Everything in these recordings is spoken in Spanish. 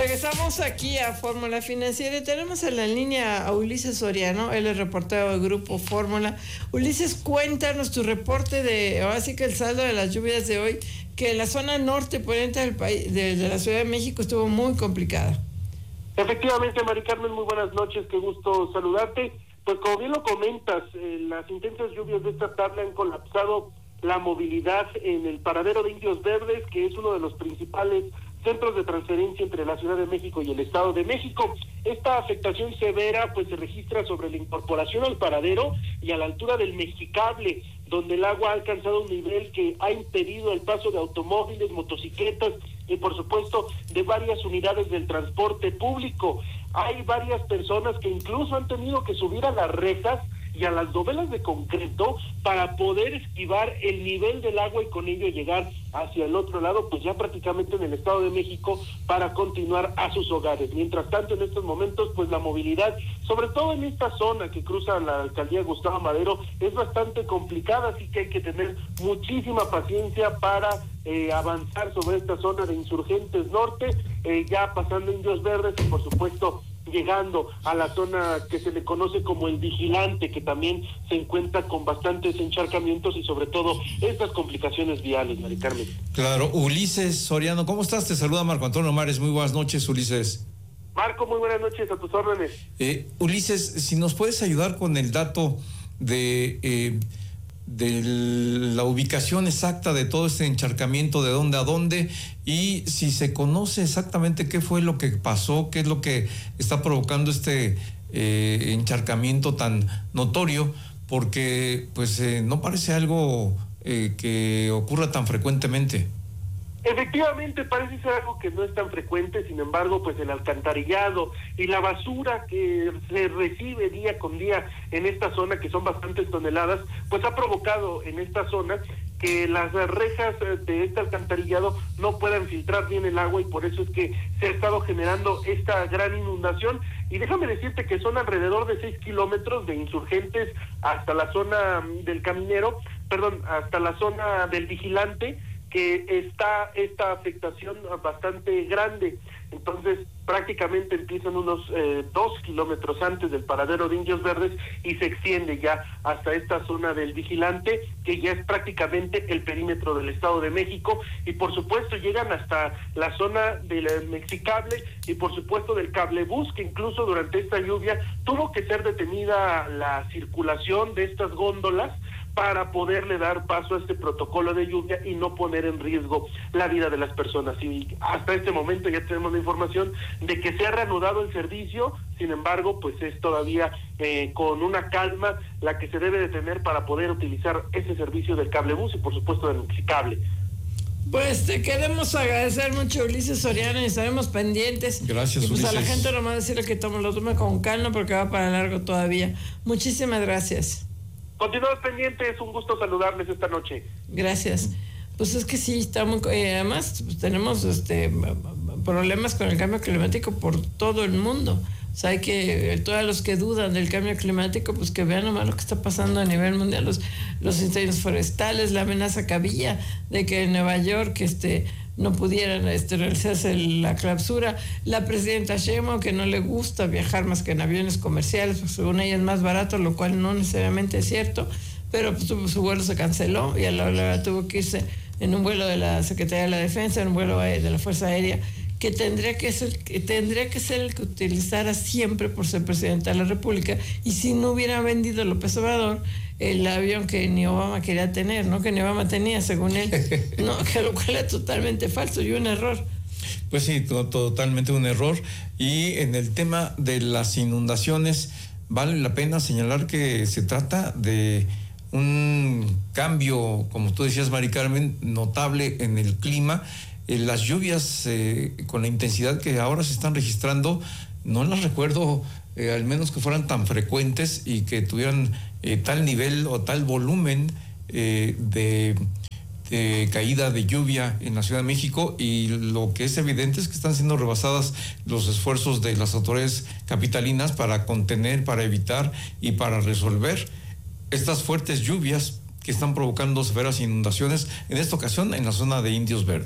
Regresamos aquí a Fórmula Financiera y tenemos en la línea a Ulises Soriano, él es reportero del Grupo Fórmula. Ulises, cuéntanos tu reporte de, ahora sí que el saldo de las lluvias de hoy, que en la zona norte poniente del país, de la Ciudad de México, estuvo muy complicada. Efectivamente, Mari Carmen, muy buenas noches, qué gusto saludarte. Pues como bien lo comentas, las intensas lluvias de esta tarde han colapsado la movilidad en el paradero de Indios Verdes, que es uno de los principales centros de transferencia entre la Ciudad de México y el Estado de México. Esta afectación severa pues se registra sobre la incorporación al paradero y a la altura del Mexicable, donde el agua ha alcanzado un nivel que ha impedido el paso de automóviles, motocicletas y por supuesto de varias unidades del transporte público. Hay varias personas que incluso han tenido que subir a las rejas y a las dovelas de concreto para poder esquivar el nivel del agua y con ello llegar hacia el otro lado, pues ya prácticamente en el Estado de México, para continuar a sus hogares. Mientras tanto, en estos momentos, pues la movilidad, sobre todo en esta zona que cruza la alcaldía Gustavo Madero, es bastante complicada, así que hay que tener muchísima paciencia para avanzar sobre esta zona de Insurgentes Norte, ya pasando Indios Verdes y por supuesto llegando a la zona que se le conoce como el Vigilante, que también se encuentra con bastantes encharcamientos y sobre todo estas complicaciones viales, Mari Carmen. Claro, Ulises Soriano, ¿cómo estás? Te saluda Marco Antonio Mares, muy buenas noches, Ulises. Marco, muy buenas noches, a tus órdenes. Ulises, si nos puedes ayudar con el dato de la ubicación exacta de todo este encharcamiento, de dónde a dónde, y si se conoce exactamente qué fue lo que pasó, qué es lo que está provocando este encharcamiento tan notorio, porque pues no parece algo que ocurra tan frecuentemente. Efectivamente, parece ser algo que no es tan frecuente, sin embargo, pues el alcantarillado y la basura que se recibe día con día en esta zona, que son bastantes toneladas, pues ha provocado en esta zona que las rejas de este alcantarillado no puedan filtrar bien el agua y por eso es que se ha estado generando esta gran inundación. Y déjame decirte que son alrededor de 6 kilómetros de Insurgentes hasta la zona del Caminero, hasta la zona del Vigilante, que está esta afectación bastante grande. Entonces prácticamente empiezan unos 2 kilómetros antes del paradero de Indios Verdes y se extiende ya hasta esta zona del Vigilante, que ya es prácticamente el perímetro del Estado de México, y por supuesto llegan hasta la zona del Mexicable y por supuesto del Cablebús, que incluso durante esta lluvia tuvo que ser detenida la circulación de estas góndolas para poderle dar paso a este protocolo de lluvia y no poner en riesgo la vida de las personas. Y hasta este momento ya tenemos la información de que se ha reanudado el servicio, sin embargo, pues es todavía con una calma la que se debe de tener para poder utilizar ese servicio del Cablebús y por supuesto del Mexicable. Pues te queremos agradecer mucho, Ulises Soriano, y estaremos pendientes. Gracias, pues Ulises. A la gente nomás decirle que lo tome con calma porque va para largo todavía. Muchísimas gracias. Continuamos pendientes, es un gusto saludarles esta noche. Gracias. Pues es que sí, está muy... además, pues tenemos problemas con el cambio climático por todo el mundo. O sea, hay que... todos los que dudan del cambio climático, pues que vean nomás lo que está pasando a nivel mundial. Los incendios forestales, la amenaza que había de que en Nueva York no pudieran realizarse la clausura. La presidenta Sheinbaum, que no le gusta viajar más que en aviones comerciales, pues según ella es más barato, lo cual no necesariamente es cierto, pero pues, su vuelo se canceló y a la hora tuvo que irse en un vuelo de la Secretaría de la Defensa, en un vuelo de la Fuerza Aérea, que tendría que ser el que utilizara siempre por ser presidente de la República, y si no hubiera vendido López Obrador el avión que ni Obama quería tener, ¿no? Que ni Obama tenía, según él, no, que lo cual es totalmente falso y un error. Pues sí, totalmente un error. Y en el tema de las inundaciones, vale la pena señalar que se trata de un cambio, como tú decías, Mari Carmen, notable en el clima. Las lluvias con la intensidad que ahora se están registrando, no las recuerdo al menos que fueran tan frecuentes y que tuvieran tal nivel o tal volumen de caída de lluvia en la Ciudad de México, y lo que es evidente es que están siendo rebasadas los esfuerzos de las autoridades capitalinas para contener, para evitar y para resolver estas fuertes lluvias que están provocando severas inundaciones, en esta ocasión en la zona de Indios Verdes.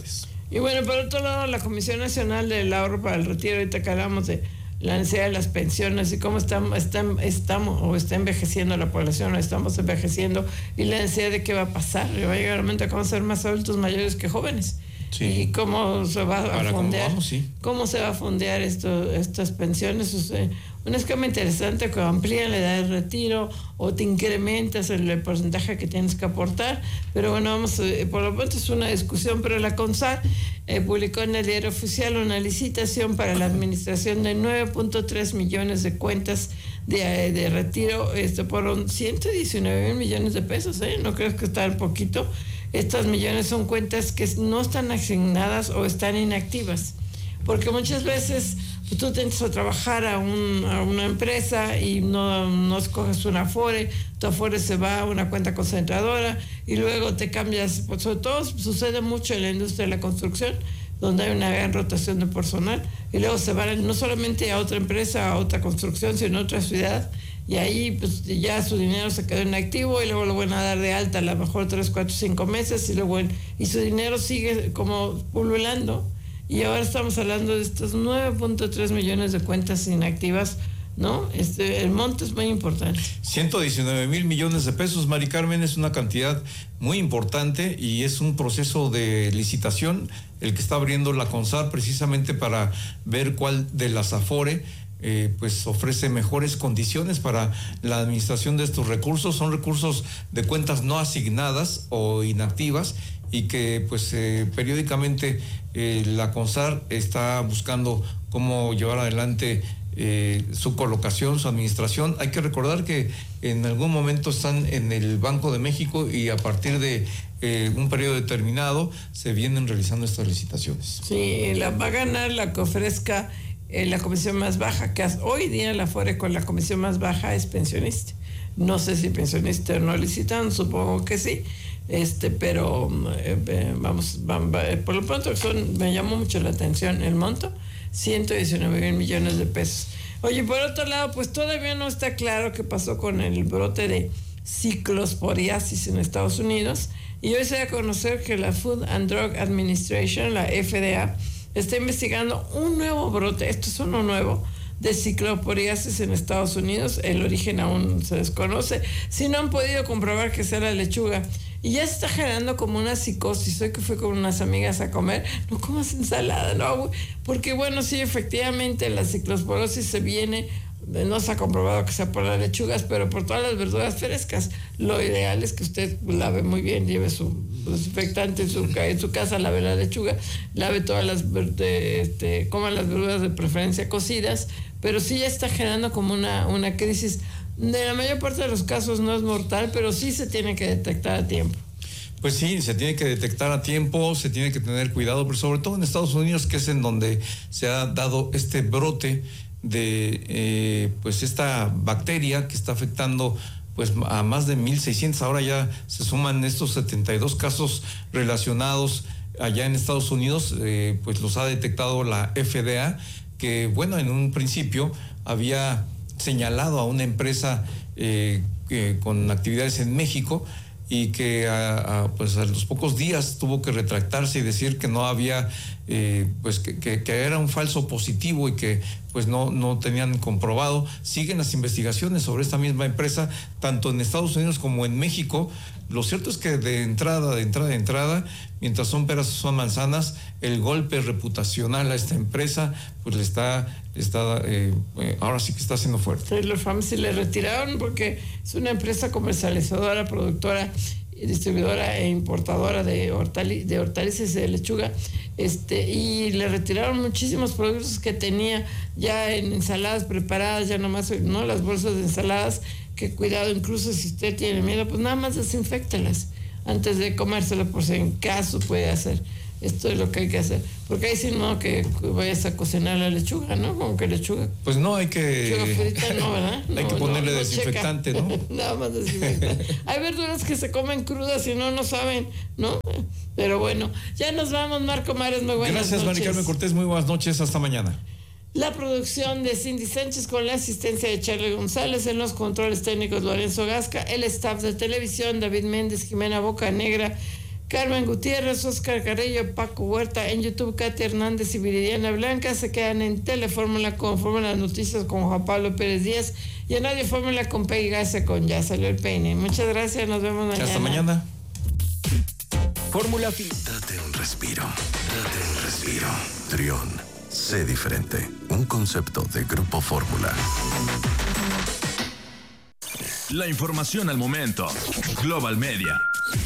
Y bueno, por otro lado, la Comisión Nacional del Ahorro para el Retiro, ahorita que hablamos de la necesidad de las pensiones y cómo está envejeciendo la población, o estamos envejeciendo, y la necesidad de qué va a pasar. Va a llegar un momento que vamos a ser más adultos mayores que jóvenes. Sí. Y cómo se va a fondear, cómo se va a fondear estas pensiones. Un esquema interesante que amplía la edad de retiro o te incrementas el porcentaje que tienes que aportar, pero bueno, por lo pronto es una discusión. Pero la CONSAR publicó en el Diario Oficial una licitación para la administración de 9.3 millones de cuentas de retiro por 119 mil millones de pesos. No creo que está un poquito. Estas millones son cuentas que no están asignadas o están inactivas, porque muchas veces tú te entras a trabajar a una empresa y no escoges un Afore, tu Afore se va a una cuenta concentradora y luego te cambias. Pues sobre todo sucede mucho en la industria de la construcción, donde hay una gran rotación de personal, y luego se van no solamente a otra empresa, a otra construcción, sino a otra ciudad, y ahí pues ya su dinero se quedó en activo y luego lo van a dar de alta a lo mejor 3, 4, 5 meses y su dinero sigue como pululando. Y ahora estamos hablando de estos 9.3 millones de cuentas inactivas, ¿no? El monto es muy importante. 119 mil millones de pesos, Mari Carmen, es una cantidad muy importante y es un proceso de licitación el que está abriendo la CONSAR precisamente para ver cuál de las Afore pues ofrece mejores condiciones para la administración de estos recursos. Son recursos de cuentas no asignadas o inactivas y que pues periódicamente la CONSAR está buscando cómo llevar adelante su colocación, su administración. Hay que recordar que en algún momento están en el Banco de México y a partir de un periodo determinado se vienen realizando estas licitaciones. Sí, la va a ganar la que ofrezca la comisión más baja, que hoy día la Afore con la comisión más baja es pensionista. No sé si pensionista o no licitan, supongo que sí. Pero vamos, por lo pronto me llamó mucho la atención el monto, 119 mil millones de pesos. Oye, por otro lado, pues todavía no está claro qué pasó con el brote de ciclosporiasis en Estados Unidos, y hoy se da a conocer que la Food and Drug Administration, la FDA, está investigando un nuevo brote, esto es uno nuevo, de ciclosporiasis en Estados Unidos. El origen aún se desconoce. Si no han podido comprobar que sea la lechuga, y ya se está generando como una psicosis. Hoy que fui con unas amigas a comer, no comas ensalada, no, porque bueno, sí, efectivamente la ciclosporosis se viene, no se ha comprobado que sea por las lechugas, pero por todas las verduras frescas. Lo ideal es que usted lave muy bien, lleve su desinfectante en su casa, lave la lechuga, lave todas coma las verduras de preferencia cocidas, pero sí ya está generando como una crisis. De la mayor parte de los casos no es mortal, pero sí se tiene que detectar a tiempo. Pues sí, se tiene que detectar a tiempo, se tiene que tener cuidado, pero sobre todo en Estados Unidos, que es en donde se ha dado este brote de pues esta bacteria que está afectando pues a más de 1,600. Ahora ya se suman estos 72 casos relacionados allá en Estados Unidos, pues los ha detectado la FDA, que bueno, en un principio había señalado a una empresa con actividades en México y que pues a los pocos días tuvo que retractarse y decir que no había, pues que era un falso positivo y que pues no tenían comprobado. Siguen las investigaciones sobre esta misma empresa, tanto en Estados Unidos como en México. Lo cierto es que de entrada, mientras son peras son manzanas, el golpe reputacional a esta empresa, pues le está ahora sí que está haciendo fuerte. Taylor Farms le retiraron porque es una empresa comercializadora, productora, distribuidora e importadora de hortalizas y de lechuga, y le retiraron muchísimos productos que tenía ya en ensaladas preparadas, ya nomás, no las bolsas de ensaladas, que cuidado, incluso si usted tiene miedo, pues nada más desinféctelas antes de comérselo, por si en caso puede hacer. Esto es lo que hay que hacer, porque ahí sí no que vayas a cocinar la lechuga, ¿no? Como que lechuga. Pues no, hay que... Lechuga frita, no, ¿verdad? Hay que ponerle desinfectante, checa. ¿no? Nada más desinfectante. Hay verduras que se comen crudas y no saben, ¿no? Pero bueno, ya nos vamos, Marco Mares, muy buenas noches. Gracias, Mari Carmen Cortés, muy buenas noches, hasta mañana. La producción de Cindy Sánchez con la asistencia de Charlie González, en los controles técnicos Lorenzo Gasca, el staff de televisión David Méndez, Jimena Bocanegra, Carmen Gutiérrez, Oscar Carrillo, Paco Huerta, en YouTube Katy Hernández y Viridiana Blanca. Se quedan en Telefórmula con Fórmula Noticias con Juan Pablo Pérez Díaz y en Radio Fórmula con Peggy Garza con Ya Salió el Peine. Muchas gracias, nos vemos mañana. Hasta mañana. Fórmula Date un respiro. Trión. Sé diferente. Un concepto de Grupo Fórmula. La información al momento. Global Media.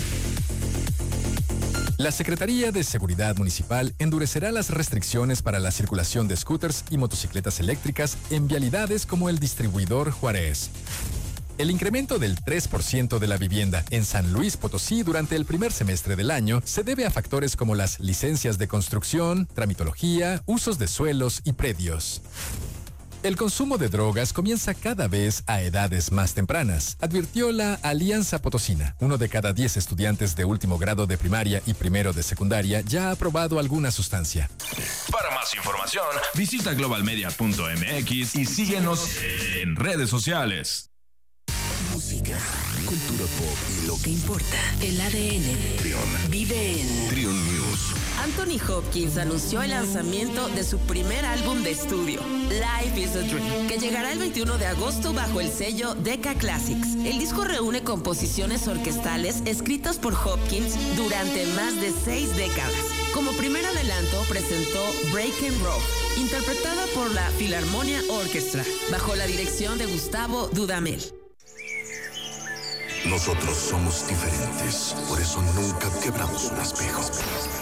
La Secretaría de Seguridad Municipal endurecerá las restricciones para la circulación de scooters y motocicletas eléctricas en vialidades como el distribuidor Juárez. El incremento del 3% de la vivienda en San Luis Potosí durante el primer semestre del año se debe a factores como las licencias de construcción, tramitología, usos de suelos y predios. El consumo de drogas comienza cada vez a edades más tempranas, advirtió la Alianza Potosina. 1 de cada 10 estudiantes de último grado de primaria y primero de secundaria ya ha probado alguna sustancia. Para más información, visita globalmedia.mx y síguenos en redes sociales. Música, cultura pop y lo que importa. El ADN. Trión. Vive en Trión News. Anthony Hopkins anunció el lanzamiento de su primer álbum de estudio, Life is a Dream, que llegará el 21 de agosto bajo el sello Decca Classics. El disco reúne composiciones orquestales escritas por Hopkins durante más de 6 décadas. Como primer adelanto presentó Breaking Rock, interpretada por la Philharmonia Orchestra, bajo la dirección de Gustavo Dudamel. Nosotros somos diferentes, por eso nunca quebramos un espejo.